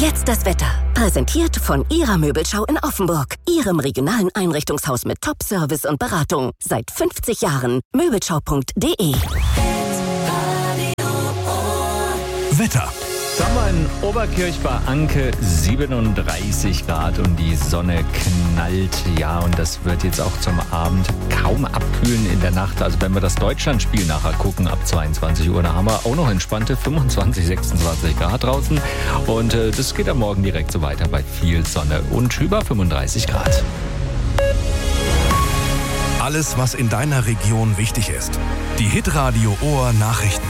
Jetzt das Wetter. Präsentiert von Ihrer Möbelschau in Offenburg. Ihrem regionalen Einrichtungshaus mit Top-Service und Beratung. Seit 50 Jahren. Möbelschau.de. Wetter. Sagen wir in Oberkirch bei Anke 37 Grad und die Sonne knallt. Ja, und das wird jetzt auch zum Abend kaum abkühlen in der Nacht. Also wenn wir das Deutschlandspiel nachher gucken ab 22 Uhr, da haben wir auch noch entspannte 25, 26 Grad draußen. Und das geht am Morgen direkt so weiter bei viel Sonne und über 35 Grad. Alles, was in deiner Region wichtig ist. Die Hitradio Ohr Nachrichten.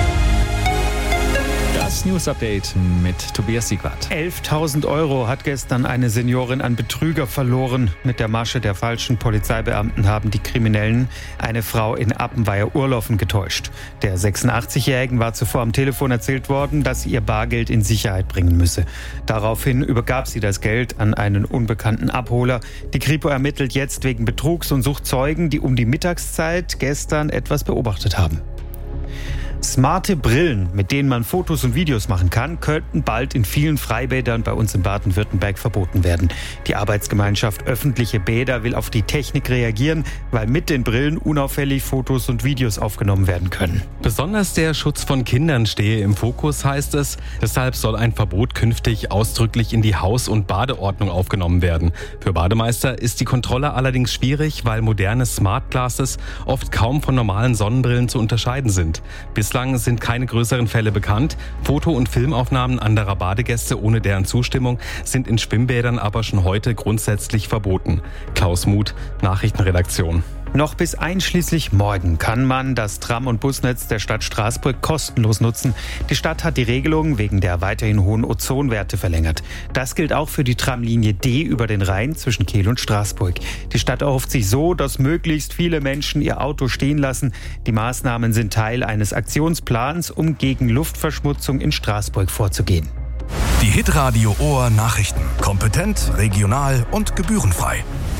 Das News-Update mit Tobias Siegwart. 11.000 € hat gestern eine Seniorin an Betrüger verloren. Mit der Masche der falschen Polizeibeamten haben die Kriminellen eine Frau in Appenweier-Urlaufen getäuscht. Der 86-Jährigen war zuvor am Telefon erzählt worden, dass sie ihr Bargeld in Sicherheit bringen müsse. Daraufhin übergab sie das Geld an einen unbekannten Abholer. Die Kripo ermittelt jetzt wegen Betrugs und sucht Zeugen, die um die Mittagszeit gestern etwas beobachtet haben. Smarte Brillen, mit denen man Fotos und Videos machen kann, könnten bald in vielen Freibädern bei uns in Baden-Württemberg verboten werden. Die Arbeitsgemeinschaft Öffentliche Bäder will auf die Technik reagieren, weil mit den Brillen unauffällig Fotos und Videos aufgenommen werden können. Besonders der Schutz von Kindern stehe im Fokus, heißt es. Deshalb soll ein Verbot künftig ausdrücklich in die Haus- und Badeordnung aufgenommen werden. Für Bademeister ist die Kontrolle allerdings schwierig, weil moderne Smart Glasses oft kaum von normalen Sonnenbrillen zu unterscheiden sind. Bislang sind keine größeren Fälle bekannt. Foto- und Filmaufnahmen anderer Badegäste ohne deren Zustimmung sind in Schwimmbädern aber schon heute grundsätzlich verboten. Klaus Muth, Nachrichtenredaktion. Noch bis einschließlich morgen kann man das Tram- und Busnetz der Stadt Straßburg kostenlos nutzen. Die Stadt hat die Regelung wegen der weiterhin hohen Ozonwerte verlängert. Das gilt auch für die Tramlinie D über den Rhein zwischen Kehl und Straßburg. Die Stadt erhofft sich so, dass möglichst viele Menschen ihr Auto stehen lassen. Die Maßnahmen sind Teil eines Aktionsplans, um gegen Luftverschmutzung in Straßburg vorzugehen. Die Hitradio Ohr Nachrichten. Kompetent, regional und gebührenfrei.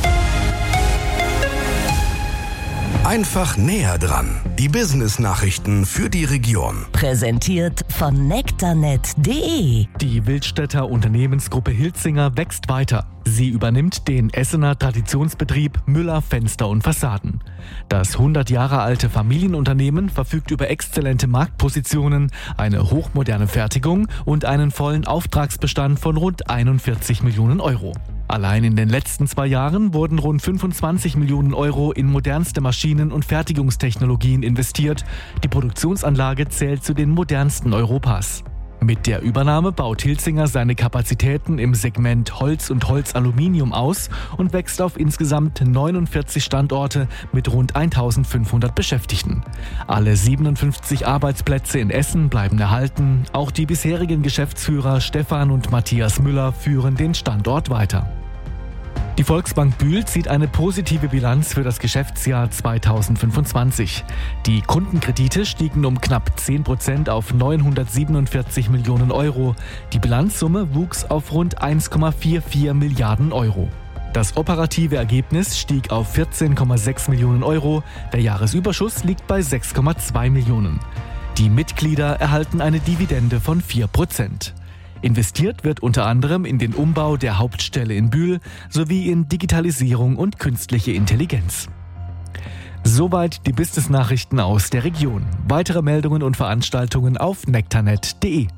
Einfach näher dran. Die Business-Nachrichten für die Region. Präsentiert von nektarnet.de. Die Wildstädter Unternehmensgruppe Hilzinger wächst weiter. Sie übernimmt den Essener Traditionsbetrieb Müller Fenster und Fassaden. Das 100 Jahre alte Familienunternehmen verfügt über exzellente Marktpositionen, eine hochmoderne Fertigung und einen vollen Auftragsbestand von rund 41 Millionen €. Allein in den letzten 2 Jahren wurden rund 25 Millionen € in modernste Maschinen und Fertigungstechnologien investiert. Die Produktionsanlage zählt zu den modernsten Europas. Mit der Übernahme baut Hilzinger seine Kapazitäten im Segment Holz und Holzaluminium aus und wächst auf insgesamt 49 Standorte mit rund 1.500 Beschäftigten. Alle 57 Arbeitsplätze in Essen bleiben erhalten. Auch die bisherigen Geschäftsführer Stefan und Matthias Müller führen den Standort weiter. Die Volksbank Bühl zieht eine positive Bilanz für das Geschäftsjahr 2025. Die Kundenkredite stiegen um knapp 10% auf 947 Millionen €. Die Bilanzsumme wuchs auf rund 1,44 Milliarden €. Das operative Ergebnis stieg auf 14,6 Millionen €. Der Jahresüberschuss liegt bei 6,2 Millionen. Die Mitglieder erhalten eine Dividende von 4%. Investiert wird unter anderem in den Umbau der Hauptstelle in Bühl sowie in Digitalisierung und künstliche Intelligenz. Soweit die Business-Nachrichten aus der Region. Weitere Meldungen und Veranstaltungen auf nektarnet.de.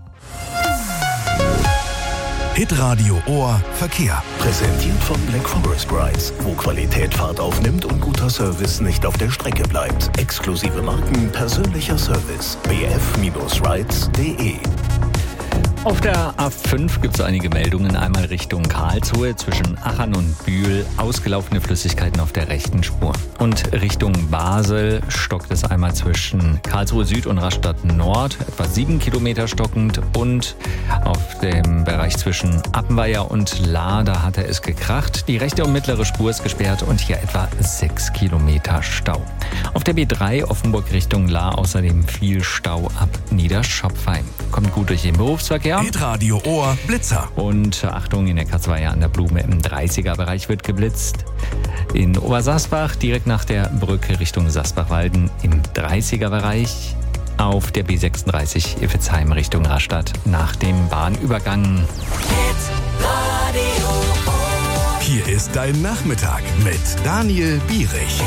Hitradio Ohr Verkehr. Präsentiert von Black Forest Rides, wo Qualität Fahrt aufnimmt und guter Service nicht auf der Strecke bleibt. Exklusive Marken, persönlicher Service. bf-rides.de. Auf der A5 gibt es einige Meldungen. Einmal Richtung Karlsruhe zwischen Achern und Bühl. Ausgelaufene Flüssigkeiten auf der rechten Spur. Und Richtung Basel stockt es einmal zwischen Karlsruhe Süd und Rastatt Nord. Etwa 7 Kilometer stockend. Und auf dem Bereich zwischen Appenweier und Lahr, da hat es gekracht. Die rechte und mittlere Spur ist gesperrt und hier etwa 6 Kilometer Stau. Auf der B3 Offenburg Richtung Lahr außerdem viel Stau ab Niederschopfheim. Kommt gut durch den Berufsverkehr. Hitradio Ohr Blitzer. Und Achtung, in der Katzweier an der Blume im 30er-Bereich wird geblitzt. In Obersassbach direkt nach der Brücke Richtung Sassbach-Walden im 30er-Bereich. auf der B36 Iffezheim Richtung Rastatt nach dem Bahnübergang. Hier ist dein Nachmittag mit Daniel Bierich.